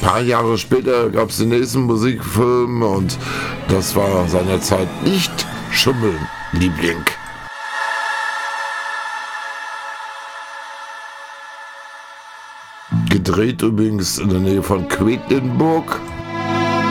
paar Jahre später gab es den nächsten Musikfilm und das war seinerzeit nicht Schummeln, Liebling. Gedreht übrigens in der Nähe von Quedlinburg.